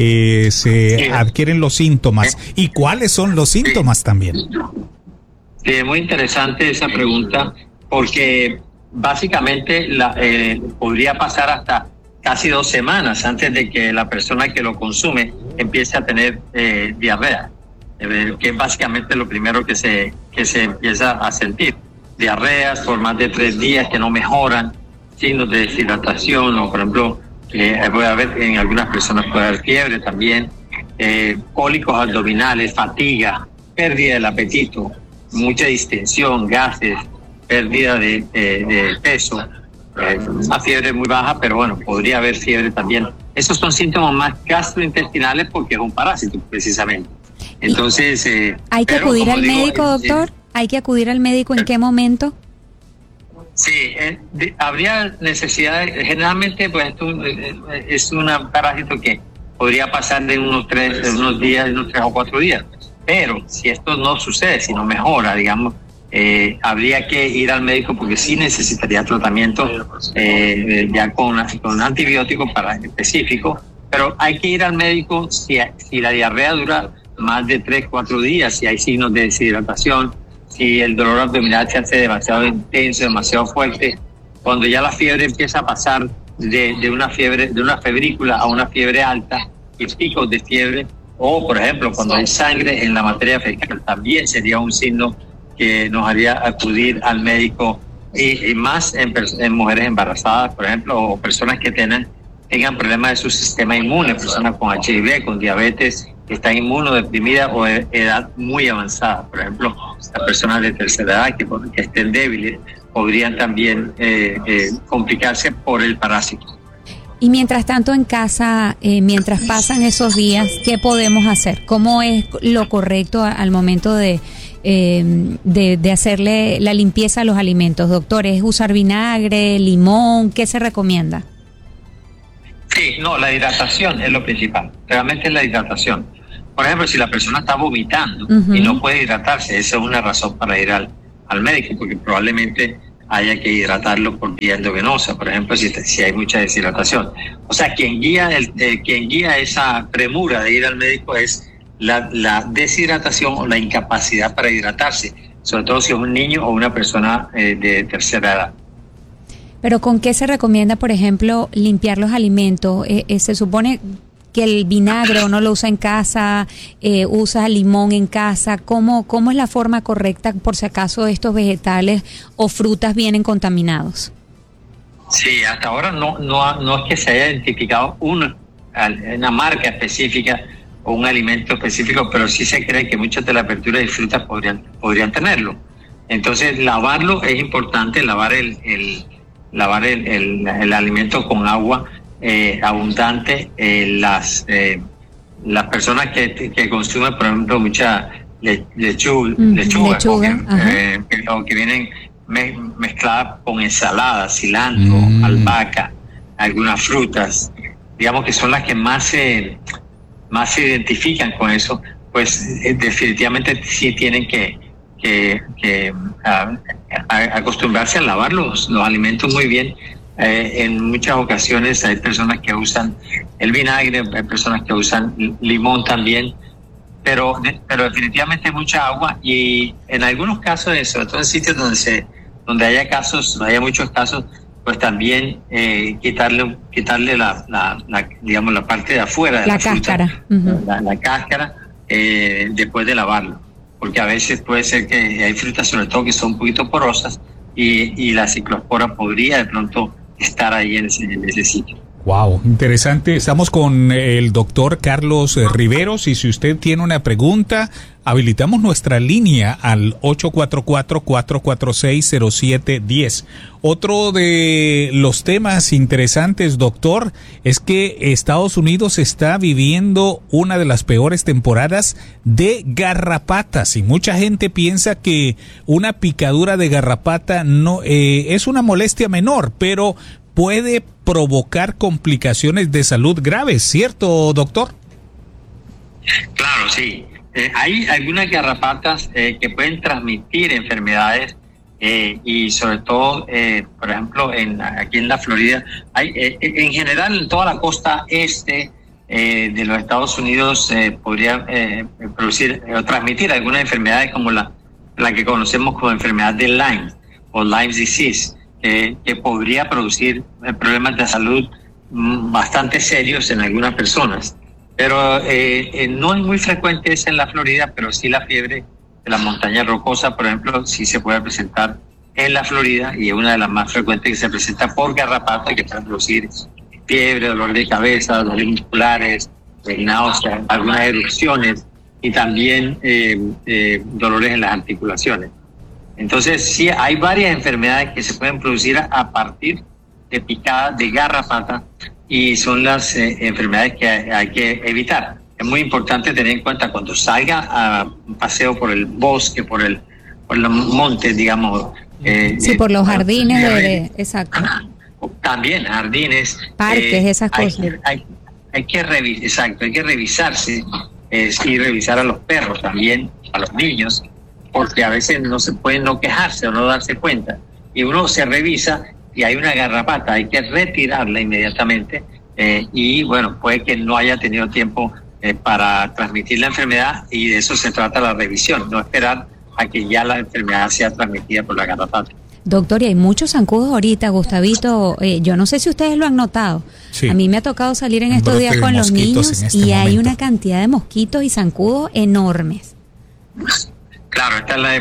se adquieren los síntomas, y cuáles son los síntomas también. Sí, es muy interesante esa pregunta, porque básicamente podría pasar hasta casi 2 semanas antes de que la persona que lo consume empiece a tener diarrea, que es básicamente lo primero que se empieza a sentir. Diarreas por más de 3 días que no mejoran, signos de deshidratación, o por ejemplo puede haber, en algunas personas puede haber fiebre también, cólicos abdominales, fatiga, pérdida del apetito, mucha distensión, gases, pérdida de peso, una fiebre muy baja, pero bueno, podría haber fiebre también. Esos son síntomas más gastrointestinales porque es un parásito, precisamente. Entonces, ¿hay que acudir al médico, doctor? ¿Hay que acudir al médico en qué momento? Sí, habría necesidad, generalmente pues esto es un parásito que podría pasar de unos 3 o 4 días, pero si esto no sucede, si no mejora, digamos, habría que ir al médico porque sí necesitaría tratamiento ya con antibióticos específico, pero hay que ir al médico si la diarrea dura más de 3-4 días, si hay signos de deshidratación, si el dolor abdominal se hace demasiado intenso, demasiado fuerte, cuando ya la fiebre empieza a pasar de una febrícula a una fiebre alta y picos de fiebre, o por ejemplo cuando hay sangre en la materia fecal, también sería un signo que nos haría acudir al médico y más en mujeres embarazadas, por ejemplo, o personas que tengan problemas de su sistema inmune, personas con HIV, con diabetes, que están inmunodeprimidas o de edad muy avanzada. Por ejemplo, las personas de tercera edad que estén débiles podrían también complicarse por el parásito. Y mientras tanto en casa, mientras pasan esos días, ¿qué podemos hacer? ¿Cómo es lo correcto al momento de hacerle la limpieza a los alimentos, doctor? ¿Es usar vinagre, limón? ¿Qué se recomienda? Sí, no, la hidratación es lo principal. Realmente es la hidratación. Por ejemplo, si la persona está vomitando y no puede hidratarse, esa es una razón para ir al médico, porque probablemente haya que hidratarlo por vía endovenosa, por ejemplo, si hay mucha deshidratación. O sea, quien guía esa premura de ir al médico es la deshidratación o la incapacidad para hidratarse, sobre todo si es un niño o una persona de tercera edad. Pero ¿con qué se recomienda, por ejemplo, limpiar los alimentos? Se supone que el vinagre uno lo usa en casa, usa limón en casa. ¿Cómo es la forma correcta por si acaso estos vegetales o frutas vienen contaminados? Sí, hasta ahora no es que se haya identificado una marca específica o un alimento específico, pero sí se cree que muchas de las verduras y frutas podrían tenerlo. Entonces, lavarlo es importante, lavar el alimento con agua abundante. Las personas que consumen, por ejemplo, mucha lechuga o que vienen mezcladas con ensalada, cilantro, albahaca, algunas frutas, digamos que son las que más se identifican con eso, pues definitivamente sí tienen que acostumbrarse a lavar los alimentos muy bien. En muchas ocasiones hay personas que usan el vinagre, hay personas que usan limón también, pero definitivamente mucha agua, y en algunos casos, sobre todo en sitios donde haya muchos casos, pues también quitarle la parte de afuera de la cáscara, la cáscara después de lavarlo, porque a veces puede ser que hay frutas, sobre todo, que son un poquito porosas, y la ciclospora podría de pronto estar ahí en ese sitio. Wow, interesante. Estamos con el doctor Carlos Riveros, y si usted tiene una pregunta, habilitamos nuestra línea al 844-446-0710. Otro de los temas interesantes, doctor, es que Estados Unidos está viviendo una de las peores temporadas de garrapatas, y mucha gente piensa que una picadura de garrapata no es una molestia menor, pero puede provocar complicaciones de salud graves, ¿cierto, doctor? Claro, sí. Hay algunas garrapatas que pueden transmitir enfermedades y sobre todo, por ejemplo, aquí en la Florida, en general en toda la costa este de los Estados Unidos podría producir o transmitir algunas enfermedades como la que conocemos como enfermedad de Lyme o Lyme disease, que podría producir problemas de salud bastante serios en algunas personas. Pero no es muy frecuente eso en la Florida, pero sí la fiebre de la montaña rocosa, por ejemplo, sí se puede presentar en la Florida, y es una de las más frecuentes que se presenta por garrapata, que puede producir fiebre, dolor de cabeza, dolores musculares, náuseas, algunas erupciones y también dolores en las articulaciones. Entonces, sí, hay varias enfermedades que se pueden producir a partir de picadas de garrapata, y son las enfermedades que hay que evitar. Es muy importante tener en cuenta cuando salga a un paseo por el bosque, por los montes, digamos. Sí, por los jardines, exacto. También jardines. Parques, esas cosas. Hay que revisarse y revisar a los perros también, a los niños, porque a veces no se pueden no quejarse o no darse cuenta, y uno se revisa y hay una garrapata, hay que retirarla inmediatamente, y bueno, puede que no haya tenido tiempo para transmitir la enfermedad, y de eso se trata la revisión, no esperar a que ya la enfermedad sea transmitida por la garrapata. Doctor, y hay muchos zancudos ahorita, Gustavito, yo no sé si ustedes lo han notado. Sí. A mí me ha tocado salir en estos días con los niños y hay una cantidad de mosquitos y zancudos enormes. Claro, esta es la época.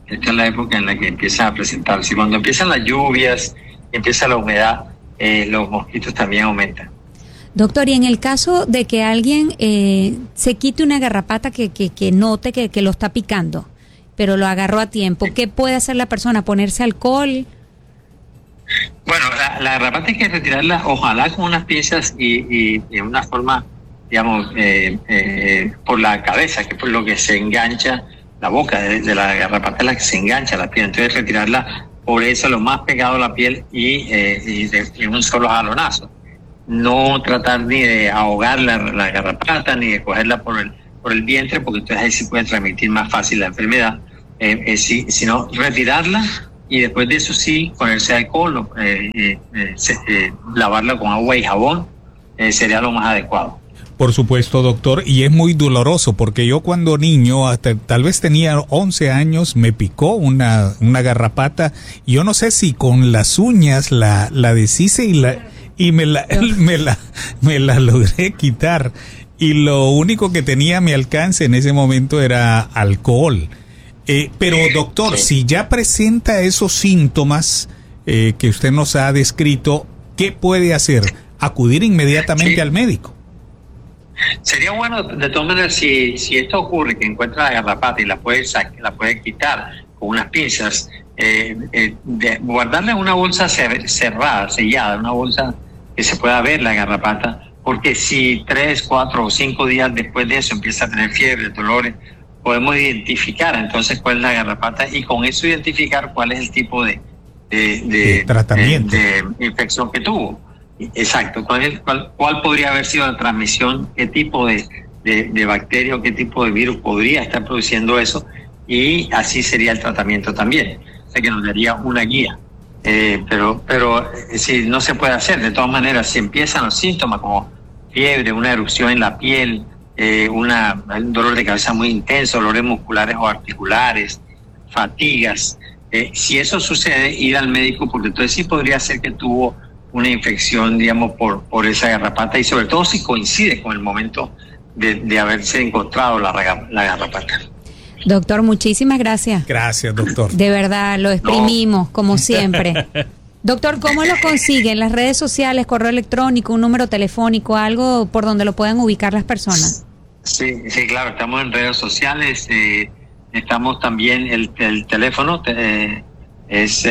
esta es la época en la que empiezan a presentarse. Y cuando empiezan las lluvias, empieza la humedad, los mosquitos también aumentan. Doctor, y en el caso de que alguien se quite una garrapata que note que lo está picando, pero lo agarró a tiempo, ¿qué puede hacer la persona? ¿Ponerse alcohol? Bueno, la garrapata hay que retirarla, ojalá con unas pinzas y de una forma, digamos, por la cabeza, que es por lo que se engancha la boca de la garrapata, es la que se engancha la piel. Entonces retirarla por eso lo más pegado a la piel y de un solo jalonazo. No tratar ni de ahogar la garrapata ni de cogerla por el vientre, porque entonces ahí se puede transmitir más fácil la enfermedad, sino retirarla y después de eso sí ponerse alcohol, lavarla con agua y jabón sería lo más adecuado. Por supuesto, doctor, y es muy doloroso porque yo cuando niño, hasta tal vez tenía 11 años, me picó una garrapata y yo no sé si con las uñas la deshice y me la logré quitar, y lo único que tenía a mi alcance en ese momento era alcohol. Pero doctor, si ya presenta esos síntomas que usted nos ha descrito, ¿qué puede hacer? Acudir inmediatamente al médico. Sería bueno, de todas maneras, si esto ocurre, que encuentra la garrapata y la puede quitar con unas pinzas, guardarla en una bolsa cerrada, sellada, una bolsa que se pueda ver la garrapata, porque si 3, 4 o 5 días después de eso empieza a tener fiebre, dolores, podemos identificar entonces cuál es la garrapata y con eso identificar cuál es el tipo de tratamiento, de infección que tuvo. Exacto, cuál podría haber sido la transmisión, qué tipo de bacteria o qué tipo de virus podría estar produciendo eso, y así sería el tratamiento también. O sea que nos daría una guía. Pero si no se puede hacer, de todas maneras, si empiezan los síntomas como fiebre, una erupción en la piel, un dolor de cabeza muy intenso, dolores musculares o articulares, fatigas, si eso sucede, ir al médico, porque entonces sí podría ser que tuvo una infección, digamos, por esa garrapata, y sobre todo si coincide con el momento de haberse encontrado la garrapata. Doctor, muchísimas gracias. Gracias, doctor. De verdad, lo exprimimos, como siempre. Doctor, ¿cómo lo consiguen? ¿Las redes sociales, correo electrónico, un número telefónico, algo por donde lo puedan ubicar las personas? Sí, claro, estamos en redes sociales, estamos también, el teléfono es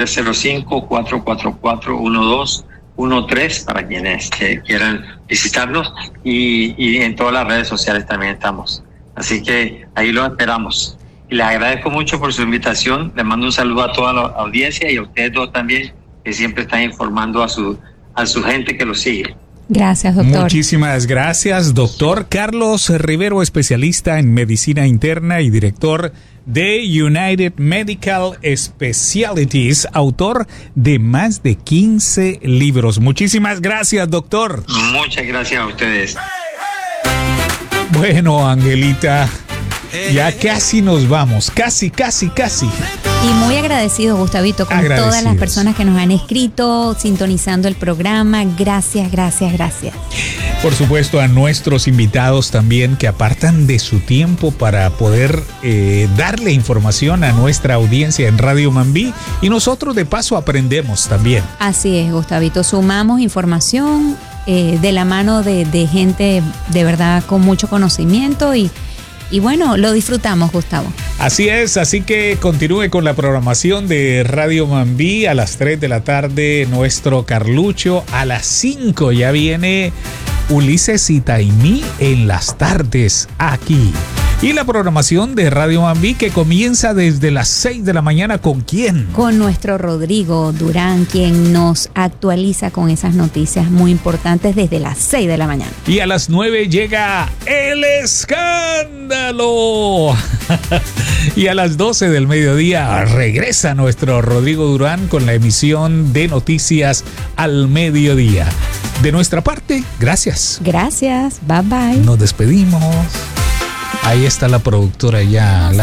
305-444-1213 para quienes quieran visitarnos, y en todas las redes sociales también estamos. Así que ahí lo esperamos. Y les agradezco mucho por su invitación. Les mando un saludo a toda la audiencia y a ustedes dos también, que siempre están informando a su gente que lo sigue. Gracias, doctor. Muchísimas gracias, doctor Carlos Rivero, especialista en medicina interna y director de United Medical Specialties, autor de más de 15 libros. Muchísimas gracias, doctor. Muchas gracias a ustedes. Bueno, Angelita, ya casi nos vamos, casi. Y muy agradecido, Gustavito, con todas las personas que nos han escrito, sintonizando el programa. Gracias. Por supuesto, a nuestros invitados también, que apartan de su tiempo para poder darle información a nuestra audiencia en Radio Mambí, y nosotros de paso aprendemos también. Así es, Gustavito, sumamos información de la mano de gente de verdad con mucho conocimiento, y bueno, lo disfrutamos, Gustavo. Así es, así que continúe con la programación de Radio Mambí. A las 3 de la tarde, nuestro Carlucho. A las 5 ya viene Ulises y Taimí en las tardes aquí. Y la programación de Radio Mambí, que comienza desde las 6 de la mañana. ¿Con quién? Con nuestro Rodrigo Durán, quien nos actualiza con esas noticias muy importantes desde las 6 de la mañana. Y a las 9 llega El Escándalo. Y a las 12 del mediodía regresa nuestro Rodrigo Durán con la emisión de Noticias al Mediodía. De nuestra parte, gracias. Gracias, bye bye. Nos despedimos. Ahí está la productora ya.